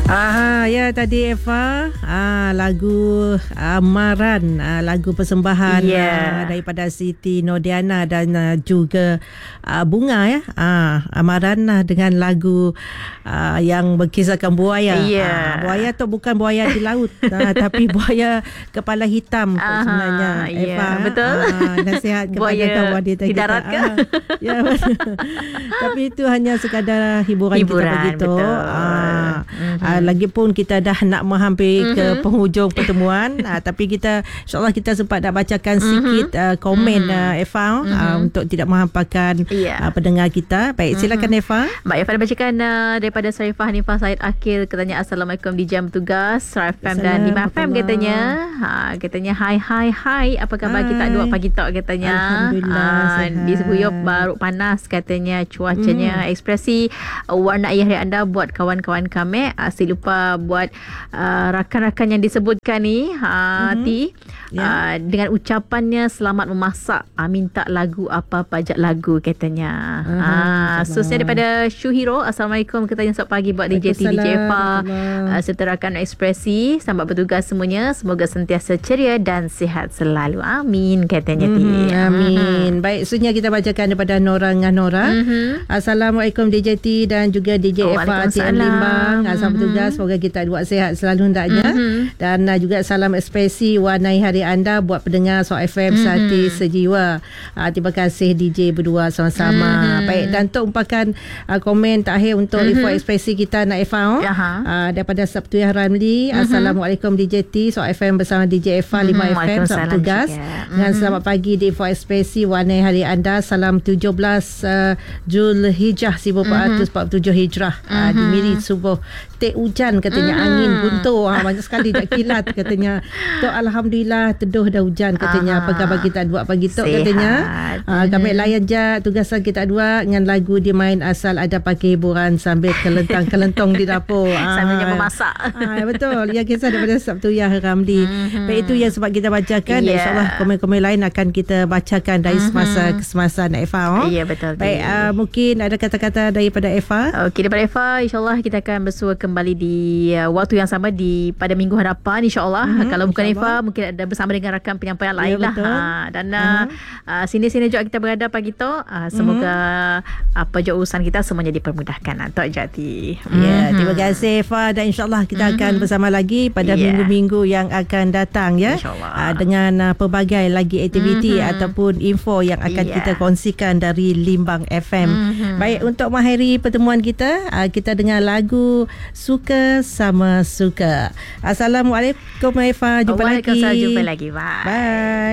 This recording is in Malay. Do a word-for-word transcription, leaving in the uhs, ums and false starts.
Ah, ya tadi Eva, ah, lagu Amaran, ah, lagu persembahan yeah. ah, daripada Siti Nordiana dan ah, juga ah, Bunga ya. Ah, Amaran ah, dengan lagu ah, yang berkisahkan buaya. Yeah. Ah, buaya tu bukan buaya di laut, ah, tapi buaya kepala hitam tu sebenarnya. Yeah. Eva, betul. Ah, nasihat kepada buaya kaum wanita di kita. darat ke? Ah, ya, tapi itu hanya sekadar hiburan, hiburan kita begitu. Ah, mm-hmm. ah, lagipun kita dah nak menghampiri mm-hmm. ke penghujung pertemuan, ah, tapi kita insyaAllah kita sempat nak bacakan mm-hmm. sikit uh, komen mm-hmm. uh, Eva mm-hmm. uh, untuk tidak menghampakan yeah. uh, pendengar kita. Baik, silakan mm-hmm. Eva. Baik, Eva bacakan uh, daripada Sarifah Hanifah Said Akil, katanya Assalamualaikum di jam tugas Star F M dan lima F M katanya. Ha, katanya hai hai hai, apa khabar hai. Kita dua pagi tok katanya. Alhamdulillah. Ha, di Sebuyup baru panas katanya cuacanya. Mm. Ekspresi uh, warna ayah hari anda buat kawan-kawan kami. Uh, si lupa buat uh, rakan-rakan yang disebutkan ni ha, mm-hmm. Ti yeah. uh, dengan ucapannya selamat memasak, uh, minta lagu apa-apa ajak lagu katanya. uh-huh. uh, Susnya daripada Syuhiro, Assalamualaikum katanya, selamat pagi buat D J T, D J Eva uh, serta rakan Ekspresi, selamat bertugas semuanya, semoga sentiasa ceria dan sihat selalu, amin katanya. mm-hmm. Ti amin. mm-hmm. Baik, seterusnya kita bacakan daripada Nora Nganora. mm-hmm. Assalamualaikum D J T dan juga D J Eva T M Limbang. Selamat bertugas, semoga kita dua sihat selalu hendaknya. Mm-hmm. Dan uh, juga salam Ekspresi, warnai hari anda buat pendengar So F M mm-hmm. Sati sejiwa. Uh, terima kasih D J berdua sama-sama. Mm-hmm. Baik, dan untuk umpakan uh, komen terakhir untuk mm-hmm. info Ekspresi kita nak Eva oh, uh, daripada Sabtu Yang Ramli. Mm-hmm. Assalamualaikum D J T, So F M bersama D J Eva mm-hmm. lima F M. Selamat bertugas mm-hmm. dan selamat pagi di info Ekspresi, warnai hari anda. Salam tujuh belas uh, Julhijjah seribu empat ratus empat puluh tujuh Hijrah. mm-hmm. uh, di Miri subuh tek hujan katanya. mm-hmm. Angin guntur, ha, banyak sekali dak kilat katanya. Tok alhamdulillah teduh dah hujan katanya. Apa khabar kita dua pagi tok katanya. Ha, kami layan je tugasan kita dua dengan lagu dimain asal ada pakai hiburan sambil kelentang-kelentong di dapur. Ha, sambil memasak. Ha, betul. Ya, kisah daripada Sabtu Yang Ramli. Mm-hmm. Baik, itu yang sebab kita bacakan. Yeah. InsyaAllah komen-komen lain akan kita bacakan dari mm-hmm. semasa ke semasa Eva. Oh? Ya, yeah, betul. Baik, uh, mungkin ada kata-kata daripada Eva. Okey, daripada Eva, insyaAllah kita akan bersua kembali di uh, waktu yang sama di pada minggu hadapan insyaAllah. Mm-hmm. Kalau bukan Eva, mungkin ada bersama dengan rakan penyampaian lain yeah, lah. Ha, dan uh-huh. uh, sini-sini juga kita berada pagi tu. Uh, semoga mm-hmm. apa je urusan kita semuanya dipermudahkan. Tok Jati. Ya, yeah, mm-hmm. terima kasih Eva, dan insyaAllah kita mm-hmm. akan bersama lagi pada yeah. minggu-minggu yang akan datang ya. Uh, dengan uh, pelbagai lagi aktiviti mm-hmm. ataupun info yang akan yeah. kita kongsikan dari Limbang F M. Mm-hmm. Baik, untuk mengakhiri pertemuan kita, uh, kita dengar lagu Suka Sama Suka. Assalamualaikum Eva, jumpa lagi. Waalaikumsalam, jumpa lagi. Bye. Bye.